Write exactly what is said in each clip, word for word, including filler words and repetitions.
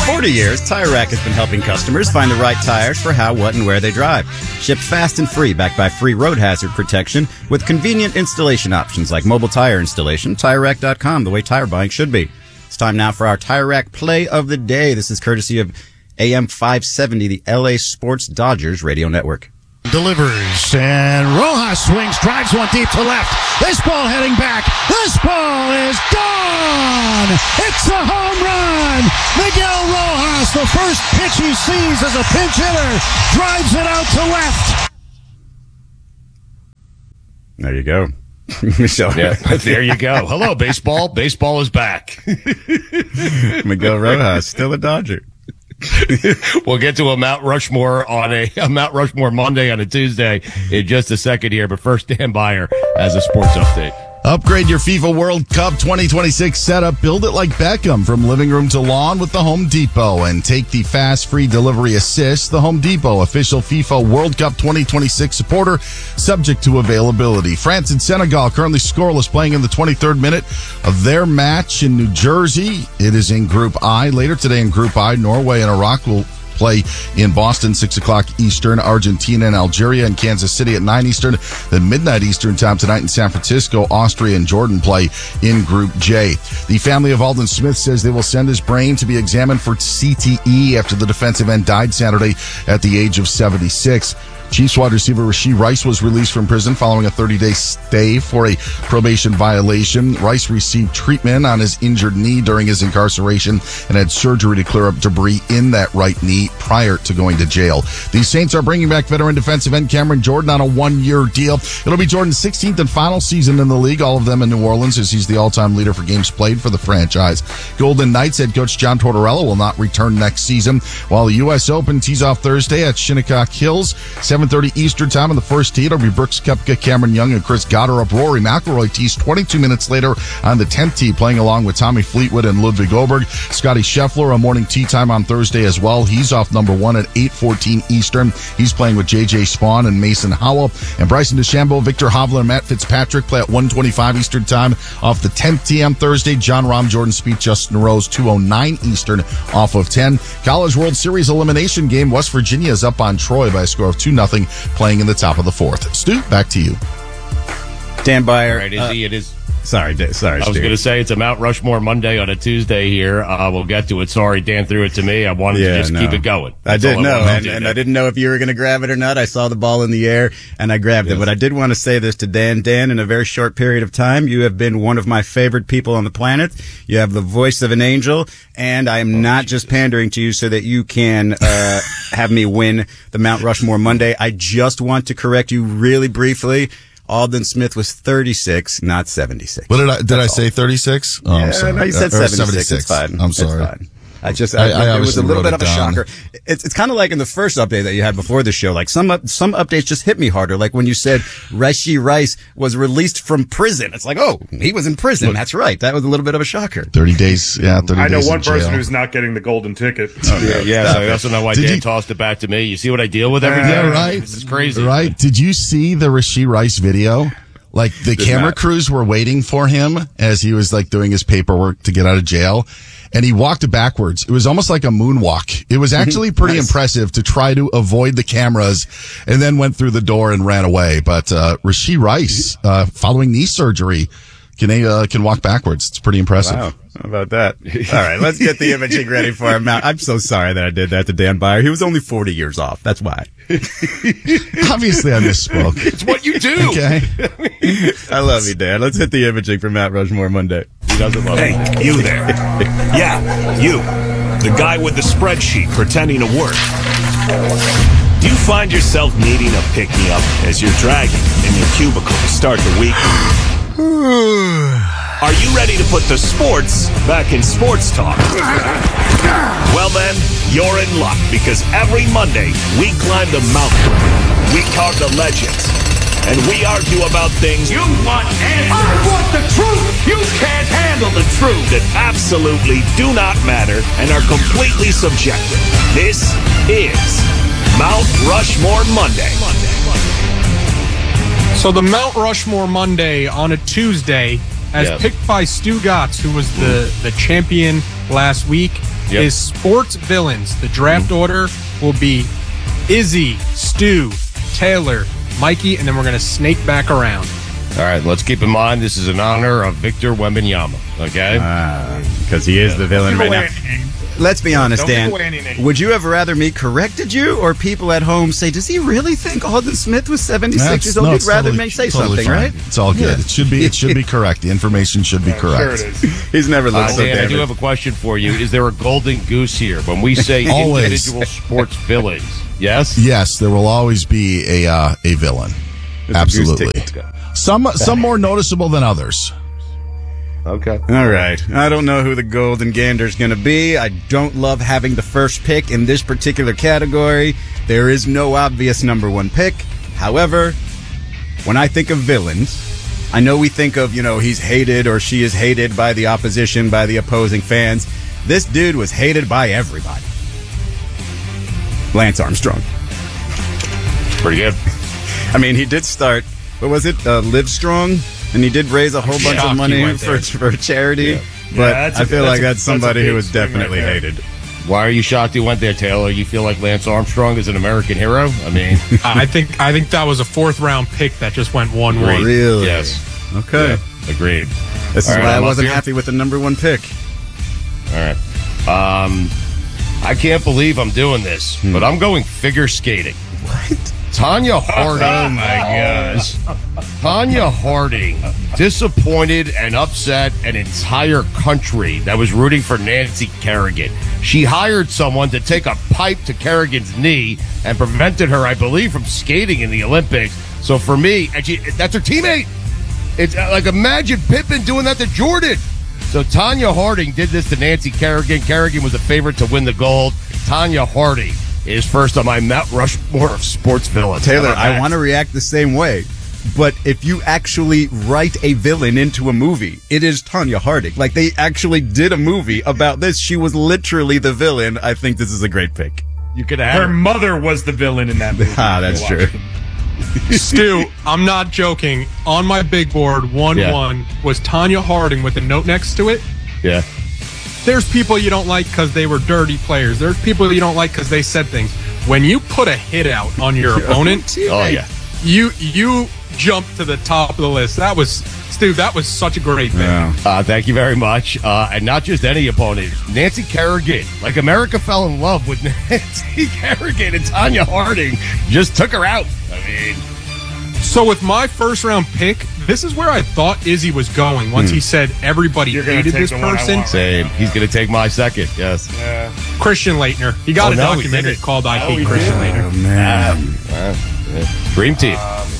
forty years, Tire Rack has been helping customers find the right tires for how, what, and where they drive. Shipped fast and free, backed by free road hazard protection with convenient installation options like mobile tire installation. Tire Rack dot com, the way tire buying should be. It's time now for our Tire Rack play of the day. This is courtesy of A M five seventy, the L A Sports Dodgers radio network. Delivers, and Rojas swings, drives one deep to left. This ball heading back. This ball is gone. It's a home run. Miguel Rojas, the first pitch he sees as a pinch hitter, drives it out to left. There you go. So, yeah, there you go. Hello, baseball. Baseball is back. Miguel Rojas, still a Dodger. We'll get to a Mount Rushmore on a, a Mount Rushmore Monday on a Tuesday in just a second here. But first, Dan Beyer has a sports update. Upgrade your FIFA World Cup twenty twenty-six setup. Build it like Beckham from living room to lawn with the Home Depot. And take the fast free delivery assist. The Home Depot, official FIFA World Cup twenty twenty-six supporter, subject to availability. France and Senegal currently scoreless, playing in the twenty-third minute of their match in New Jersey. It is in Group I. Later today in Group I, Norway and Iraq will play in Boston, six o'clock Eastern. Argentina and Algeria and Kansas City at nine Eastern. Then midnight Eastern time tonight in San Francisco, Austria and Jordan play in Group J. The family of Aldon Smith says they will send his brain to be examined for C T E after the defensive end died Saturday at the age of seventy-six. Chiefs wide receiver Rashee Rice was released from prison following a thirty-day stay for a probation violation. Rice received treatment on his injured knee during his incarceration and had surgery to clear up debris in that right knee prior to going to jail. The Saints are bringing back veteran defensive end Cameron Jordan on a one-year deal. It'll be Jordan's sixteenth and final season in the league, all of them in New Orleans, as he's the all-time leader for games played for the franchise. Golden Knights head coach John Tortorella will not return next season, while the U S Open tees off Thursday at Shinnecock Hills. seven thirty Eastern time on the first tee. It'll be Brooks Koepka, Cameron Young, and Chris Goddard up. Rory McIlroy tees twenty-two minutes later on the tenth tee, playing along with Tommy Fleetwood and Ludwig Oberg. Scotty Scheffler, a morning tee time on Thursday as well. He's off number one at eight fourteen Eastern. He's playing with J J Spawn and Mason Howell. And Bryson DeChambeau, Victor Hovland, and Matt Fitzpatrick play at one twenty-five Eastern time off the tenth tee on Thursday. John Rahm, Jordan Spieth, Justin Rose, two oh nine Eastern off of ten. College World Series elimination game. West Virginia is up on Troy by a score of two nothing, playing in the top of the fourth. Stu, back to you. Dan Beyer. All right, Izzy, uh, it is. Sorry, sorry. I was going to say it's a Mount Rushmore Monday on a Tuesday here. Uh, we'll get to it. Sorry, Dan threw it to me. I wanted yeah, to just no. keep it going. That's I did know, and, and I didn't know if you were going to grab it or not. I saw the ball in the air, and I grabbed yes. it. But I did want to say this to Dan. Dan, in a very short period of time, you have been one of my favorite people on the planet. You have the voice of an angel, and I am oh, not Jesus. just pandering to you so that you can uh, have me win the Mount Rushmore Monday. I just want to correct you really briefly. Aldon Smith was thirty-six, not seventy-six. What did I, did That's I say thirty-six? Oh, yeah, I'm sorry. No, you said uh, seventy-six. seventy-six. It's fine. I'm sorry. It's fine. I just, I, I, I it was a little bit of a down. shocker. It's, it's kind of like in the first update that you had before the show. Like some, up, some updates just hit me harder. Like when you said Rashee Rice was released from prison. It's like, oh, he was in prison. Look, that's right. That was a little bit of a shocker. thirty days. Yeah. thirty I know days one in person jail. who's not getting the golden ticket. Oh, yeah. yeah so I also know why Did Dan you, tossed it back to me. You see what I deal with every day? Yeah, right. This is crazy. Right. Did you see the Rashee Rice video? Like the Did camera not. crews were waiting for him as he was like doing his paperwork to get out of jail. And he walked backwards. It was almost like a moonwalk. It was actually pretty nice. impressive to try to avoid the cameras, and then went through the door and ran away. But uh Rashee Rice, uh following knee surgery, can uh, can walk backwards. It's pretty impressive. Wow. How about that? All right, let's get the imaging ready for him. I'm so sorry that I did that to Dan Beyer. He was only forty years off. That's why. Obviously, I misspoke. It's what you do. Okay. I love you, Dan. Let's hit the imaging for Mount Rushmore Monday. He doesn't love Hey, it. you there. Yeah, you. The guy with the spreadsheet pretending to work. Do you find yourself needing a pick-me-up as you're dragging in your cubicle to start the week? Are you ready to put the sports back in sports talk? Well then, you're in luck, because every Monday we climb the mountain, we talk to legends, and we argue about things you want answers. I want the truth! You can't handle the truth! That absolutely do not matter and are completely subjective. This is Mount Rushmore Monday. So the Mount Rushmore Monday on a Tuesday, as yep. picked by Stu Gotts, who was the, the champion last week, Yep. is sports villains. The draft Mm-hmm. order will be Izzy, Stu, Taylor, Mikey, and then we're going to snake back around. All right, let's keep in mind this is in honor of Victor Wembanyama, okay? Because he is the villain right now. Let's be honest, Don't give Dan. away any names. Would you have rather me corrected you or people at home say, does he really think Alden Smith was seventy-six That's- years old? no, You'd it's rather totally- me say totally something, fine. right? It's all good. Yeah. It should be. It should be correct. The information should be Sure correct. it is. He's never Uh, looked so Dan, I do damaged. have a question for you. Is there a golden goose here when we say Always. individual sports villains? Yes? Yes, there will always be a uh, a villain. It's a Absolutely. goose ticket. Some some more noticeable than others. Okay. All right. I don't know who the golden gander's going to be. I don't love having the first pick in this particular category. There is no obvious number one pick. However, when I think of villains, I know we think of, you know, he's hated or she is hated by the opposition, by the opposing fans. This dude was hated by everybody. Lance Armstrong. Pretty good. I mean, he did start, what was it, uh, Live Strong? And he did raise a whole bunch shocked of he money went for, there. for a charity. Yeah, But that's I a- feel that's like a- that's that's a somebody big who was swing right definitely there. hated. Why are you shocked he went there, Taylor? You feel like Lance Armstrong is an American hero? I mean, I think I think that was a fourth round pick that just went one agreed. one. Really? Yes. Okay. Yeah, agreed. This is All right, why I I'm up wasn't here. happy with the number one pick. All right. Um, I can't believe I'm doing this, but I'm going figure skating. What? Tanya Harding. Oh my gosh. Tanya Harding disappointed and upset an entire country that was rooting for Nancy Kerrigan. She hired someone to take a pipe to Kerrigan's knee and prevented her, I believe, from skating in the Olympics. So for me, and she, that's her teammate. It's uh, like imagine Pippen doing that to Jordan. So Tanya Harding did this to Nancy Kerrigan. Kerrigan was a favorite to win the gold. Tanya Harding is first on my Mount Rushmore of sports villains. Taylor, How about I that? want to react the same way. But if you actually write a villain into a movie, it is Tanya Harding. Like, they actually did a movie about this. She was literally the villain. I think this is a great pick. You could have Her mother was the villain in that movie. Ah, that's true. Stu, I'm not joking. On my big board, one Yeah. one was Tanya Harding with a note next to it. Yeah. There's people you don't like because they were dirty players. There's people you don't like because they said things. When you put a hit out on your opponent, Oh, yeah. you you jump to the top of the list. That was Stu. That was such a great thing. Yeah. Uh, thank you very much. Uh, and not just any opponent. Nancy Kerrigan. Like, America fell in love with Nancy Kerrigan, and Tanya Harding just took her out. I mean, So with my first round pick, this is where I thought Izzy was going. Once he said everybody You're gonna hated take this the one I person, want. same. He's going to take my second. Yes. Yeah. Christian Leitner. He got Oh, a no, he documentary did it. called "I Oh, Hate he Christian did? Leitner." Oh, man. Uh, yeah. Dream team.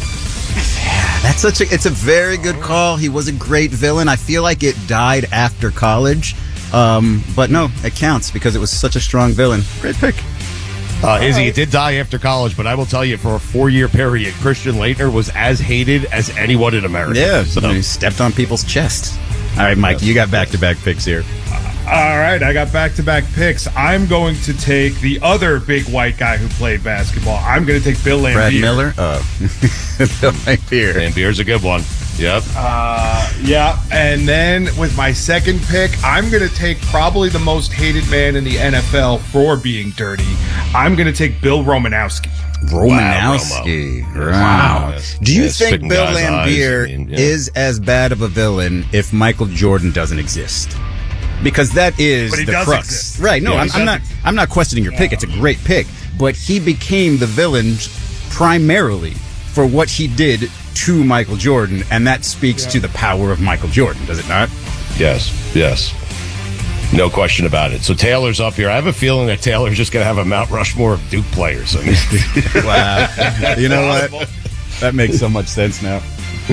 That's such a, it's a very good call. He was a great villain. I feel like it died after college. Um, but no, it counts because it was such a strong villain. Great pick. Uh, Izzy, it did die after college, but I will tell you, for a four-year period, Christian Leitner was as hated as anyone in America. Yeah, So, he stepped on people's chests. All right, Mike, you got back-to-back picks here. All right, I got back-to-back picks. I'm going to take the other big white guy who played basketball. I'm going to take Bill Laimbeer. Brad Miller? Oh. Bill Laimbeer. and beer's a good one. Yep. Uh, yeah, and then with my second pick, I'm going to take probably the most hated man in the N F L for being dirty. I'm going to take Bill Romanowski. Romanowski. Wow, Wow. Romo. Yes. Do you Yeah, think spitting Bill guys' Laimbeer eyes, I mean, yeah. is as bad of a villain if Michael Jordan doesn't exist? Because that is But he the does crux. exist. Right. No, Yeah, I'm, he I'm does not exist. I'm not questioning your pick. It's a great pick. But he became the villain primarily for what he did to Michael Jordan, and that speaks to the power of Michael Jordan, does it not? Yes, yes. No question about it. So Taylor's up here. I have a feeling that Taylor's just going to have a Mount Rushmore of Duke players. I mean, Wow. You know what? That makes so much sense now.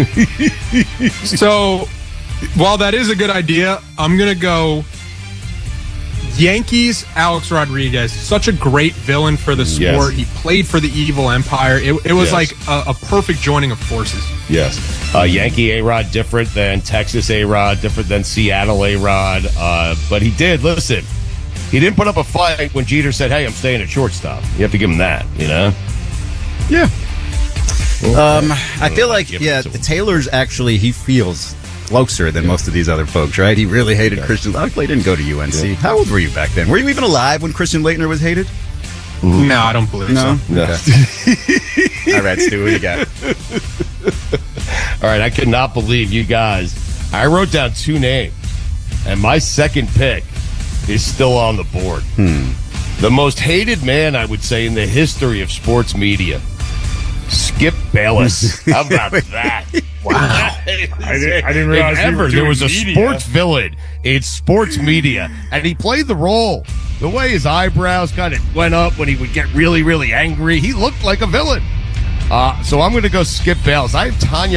So, while that is a good idea, I'm going to go Yankees, Alex Rodriguez. Such a great villain for the sport. Yes. He played for the evil empire. It, it was Yes. like a, a perfect joining of forces. yes. Uh, Yankee A-Rod different than Texas A-Rod, different than Seattle A-Rod. Uh, but he did, listen, he didn't put up a fight when Jeter said, hey, I'm staying at shortstop. You have to give him that, you know? Yeah. Um, I feel like, Give it yeah, to him. Taylor's actually, he feels closer than most of these other folks, right? He really hated Christian. Obviously, he didn't go to U N C. How old were you back then? Were you even alive when Christian Laettner was hated? No, I don't believe No? so. No. Okay. All right, Stu, what do you got? All right, I could not believe you guys. I wrote down two names, and my second pick is still on the board. Hmm. The most hated man, I would say, in the history of sports media. Skip Bayless. How about that? Wow. I didn't, I didn't realize If you ever were there doing was a media. sports villain in sports media, and he played the role. The way his eyebrows kind of went up when he would get really, really angry, he looked like a villain. Uh, so I'm going to go Skip Bayless. I have Tanya